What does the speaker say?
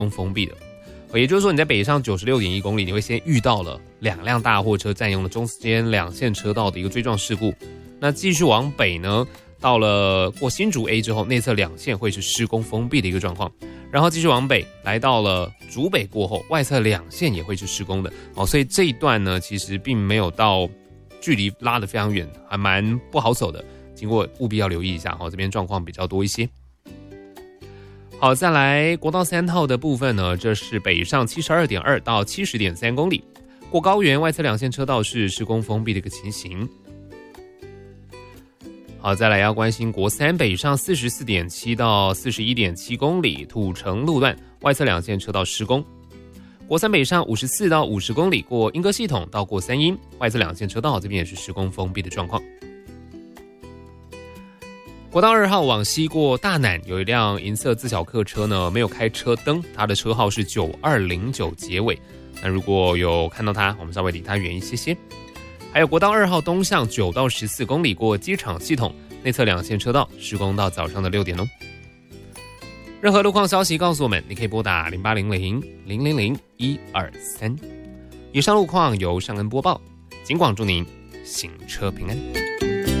封闭的。也就是说，你在北上96.1公里，你会先遇到了2辆大货车占用了中间2线车道的一个追撞事故。那继续往北呢，到了过新竹 A 之后，内侧2线会是施工封闭的一个状况。然后继续往北，来到了竹北过后，外侧2线也会是施工的。所以这一段呢，其实并没有到距离拉得非常远，还蛮不好走的。经过务必要留意一下，这边状况比较多一些。好，再来国道3号的部分呢，这是北上72.2到70.3公里，过高原外侧2线车道是施工封闭的一个情形。好，再来要关心国3北上44.7到41.7公里，土城路段外侧2线车道施工。国3北上54到50公里，过莺歌系统到过三鶯，外侧2线车道这边也是施工封闭的状况。国道2号往西过大南，有一辆银色自小客车呢，没有开车灯，它的车号是9209结尾。那如果有看到它，我们稍微离它远一些些。还有国道2号东向9到14公里，过机场系统，内侧2线车道施工到早上的6点哦。任何路况消息告诉我们，你可以拨打0800-000-123。以上路况由尚恩播报，警广祝您行车平安。